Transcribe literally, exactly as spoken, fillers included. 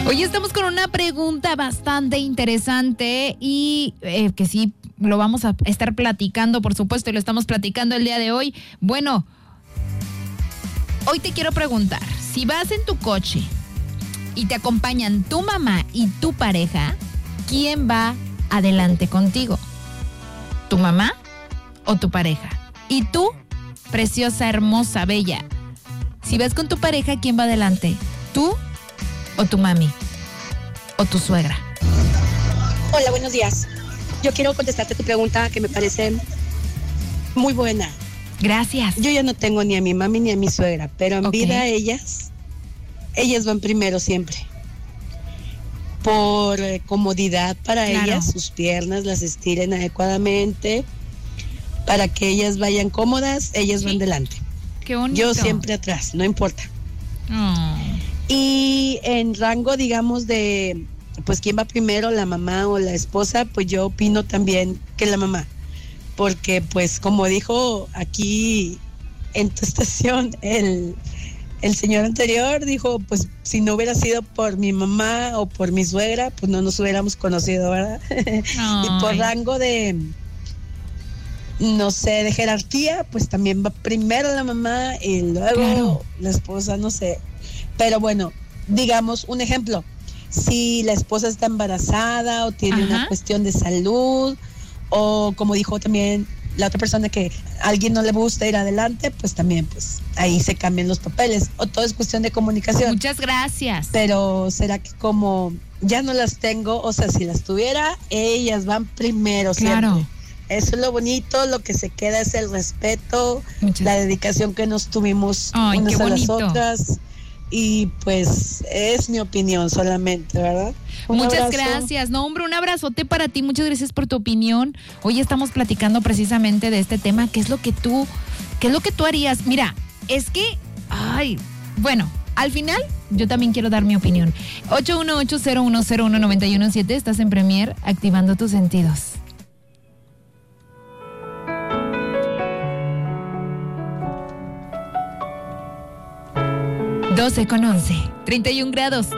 Hoy estamos con una pregunta bastante interesante y eh, que sí lo vamos a estar platicando, por supuesto, y lo estamos platicando el día de hoy. Bueno, hoy te quiero preguntar, si vas en tu coche y te acompañan tu mamá y tu pareja, ¿quién va adelante contigo? ¿Tu mamá o tu pareja? Y tú, preciosa, hermosa, bella, si vas con tu pareja, ¿quién va adelante? ¿Tú o tu mami? ¿O tu suegra? Hola, buenos días. Yo quiero contestarte tu pregunta que me parece muy buena. Gracias. Yo ya no tengo ni a mi mami ni a mi suegra, pero en Ok. vida ellas, ellas van primero siempre. Por eh, comodidad para Claro. ellas, sus piernas las estiren adecuadamente, para que ellas vayan cómodas, ellas Sí. van delante. Qué bonito. Yo siempre atrás, no importa. Oh. Y en rango, digamos, de, pues, ¿quién va primero, la mamá o la esposa? Pues yo opino también que la mamá. Porque, pues, como dijo aquí en tu estación el, el señor anterior, dijo, pues, si no hubiera sido por mi mamá o por mi suegra, pues no nos hubiéramos conocido, ¿verdad? Y por Ay. rango de, no sé, de jerarquía, pues también va primero la mamá y luego Claro. la esposa, no sé. Pero bueno, digamos un ejemplo, si la esposa está embarazada o tiene Ajá. una cuestión de salud, o como dijo también la otra persona, que a alguien no le gusta ir adelante, pues también pues ahí se cambian los papeles, o todo es cuestión de comunicación. Muchas gracias. Pero será que como ya no las tengo, o sea, si las tuviera, ellas van primero Claro. siempre. Eso es lo bonito, lo que se queda es el respeto, Muchas- la dedicación que nos tuvimos Ay, unas qué a las bonito. otras. Y pues es mi opinión solamente, ¿verdad? Un Muchas abrazo. gracias. No, hombre, un abrazote para ti. Muchas gracias por tu opinión. Hoy estamos platicando precisamente de este tema. ¿Qué es lo que tú, qué es lo que tú harías? Mira, es que, ay, bueno, al final yo también quiero dar mi opinión. ocho uno ocho, cero uno cero uno, nueve uno siete. Estás en Premier, activando tus sentidos. doce con once, treinta y un grados,